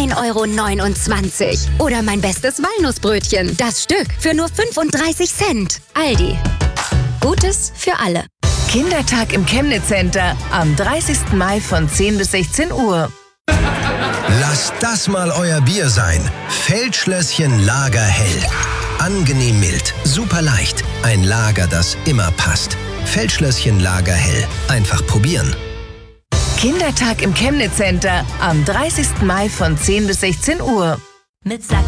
9,29 €. Oder mein bestes Walnussbrötchen. Das Stück für nur 35 Cent. Aldi. Gutes für alle. Kindertag im Chemnitz Center am 30. Mai von 10 bis 16 Uhr. Lasst das mal euer Bier sein. Feldschlösschen Lagerhell. Angenehm mild, super leicht. Ein Lager, das immer passt. Feldschlösschen Lagerhell. Einfach probieren. Kindertag im Chemnitz Center am 30. Mai von 10 bis 16 Uhr. Mit Sack